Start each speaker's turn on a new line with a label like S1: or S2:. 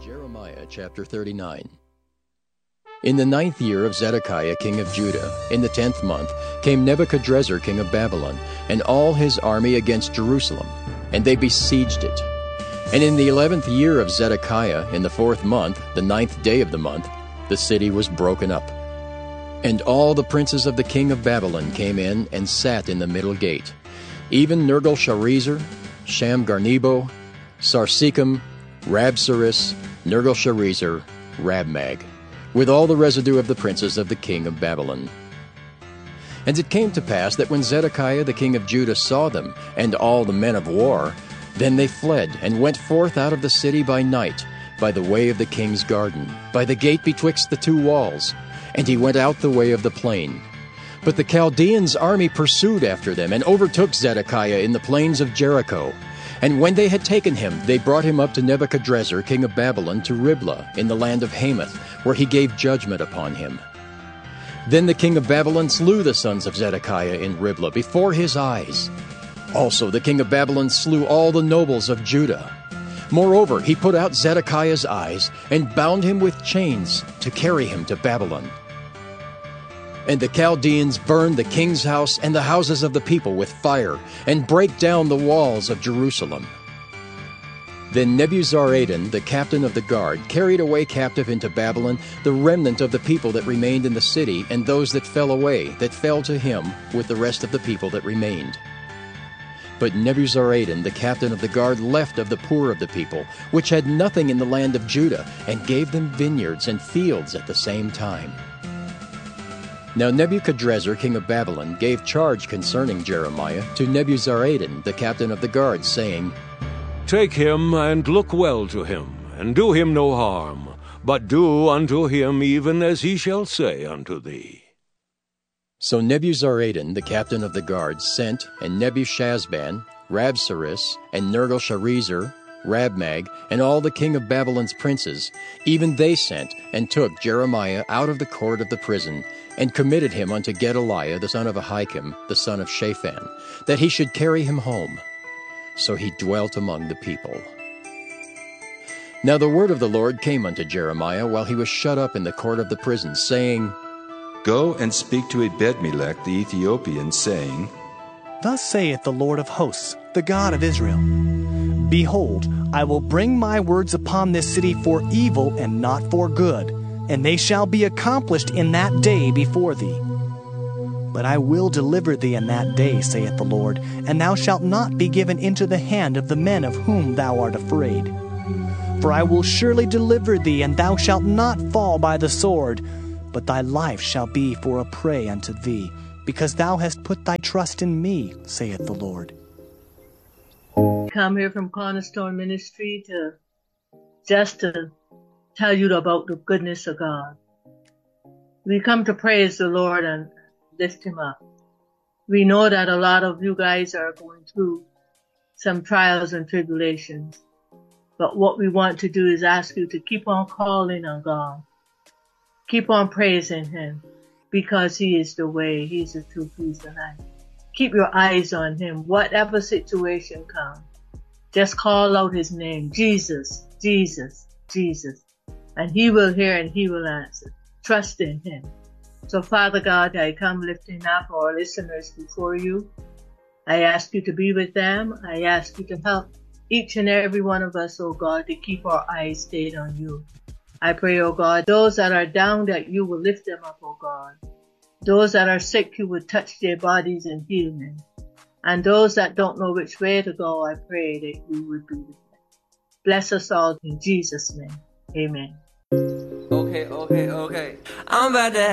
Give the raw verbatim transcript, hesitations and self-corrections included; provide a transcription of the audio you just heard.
S1: Jeremiah chapter thirty-nine. In the ninth year of Zedekiah king of Judah, in the tenth month, came Nebuchadrezzar king of Babylon, and all his army against Jerusalem, and they besieged it. And in the eleventh year of Zedekiah, in the fourth month, the ninth day of the month, the city was broken up. And all the princes of the king of Babylon came in and sat in the middle gate, even Nergal-Sharezer, Shamgar-Nebo, Sarsekim, Rabsaris, Nergal-Sharezer, Rabmag, with all the residue of the princes of the king of Babylon. And it came to pass that when Zedekiah the king of Judah saw them, and all the men of war, then they fled, and went forth out of the city by night, by the way of the king's garden, by the gate betwixt the two walls, and he went out the way of the plain. But the Chaldeans' army pursued after them, and overtook Zedekiah in the plains of Jericho. And when they had taken him, they brought him up to Nebuchadrezzar king of Babylon to Riblah in the land of Hamath, where he gave judgment upon him. Then the king of Babylon slew the sons of Zedekiah in Riblah before his eyes. Also the king of Babylon slew all the nobles of Judah. Moreover, he put out Zedekiah's eyes, and bound him with chains to carry him to Babylon. And the Chaldeans burned the king's house and the houses of the people with fire, and brake down the walls of Jerusalem. Then Nebuzaradan, the captain of the guard, carried away captive into Babylon the remnant of the people that remained in the city, and those that fell away, that fell to him with the rest of the people that remained. But Nebuzaradan, the captain of the guard, left of the poor of the people, which had nothing in the land of Judah, and gave them vineyards and fields at the same time. Now Nebuchadrezzar king of Babylon gave charge concerning Jeremiah to Nebuzaradan the captain of the guard, saying,
S2: Take him, and look well to him, and do him no harm, but do unto him even as he shall say unto thee.
S1: So Nebuzaradan the captain of the guard sent, and Nebushazban, Rabsaris, and Nergal-Sharezer, Rabmag, and all the king of Babylon's princes, even they sent, and took Jeremiah out of the court of the prison, and committed him unto Gedaliah the son of Ahikam, the son of Shaphan, that he should carry him home. So he dwelt among the people. Now the word of the Lord came unto Jeremiah while he was shut up in the court of the prison, saying,
S3: Go and speak to Ebed-melech the Ethiopian, saying,
S4: Thus saith the Lord of hosts, the God of Israel, Behold, I will bring my words upon this city for evil and not for good, and they shall be accomplished in that day before thee. But I will deliver thee in that day, saith the Lord, and thou shalt not be given into the hand of the men of whom thou art afraid. For I will surely deliver thee, and thou shalt not fall by the sword, but thy life shall be for a prey unto thee, because thou hast put thy trust in me, saith the Lord.
S5: Come here from Cornerstone Ministry to just to tell you about the goodness of God. We come to praise the Lord and lift him up. We know that a lot of you guys are going through some trials and tribulations, but what we want to do is ask you to keep on calling on God. Keep on praising him, because he is the way, he is the truth, he is the life. Keep your eyes on him, whatever situation comes. Just call out his name, Jesus, Jesus, Jesus. And he will hear and he will answer. Trust in him. So Father God, I come lifting up our listeners before you. I ask you to be with them. I ask you to help each and every one of us, oh God, to keep our eyes stayed on you. I pray, oh God, those that are down, that you will lift them up, oh God. Those that are sick, you will touch their bodies and heal them. And those that don't know which way to go, I pray that you would be with them. Bless us all in Jesus' name. Amen.
S6: Okay, okay, okay. I'm about to